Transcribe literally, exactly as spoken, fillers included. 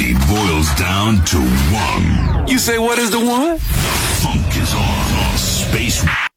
reality boils down to one. You say, what is the one? The funk is on, on Space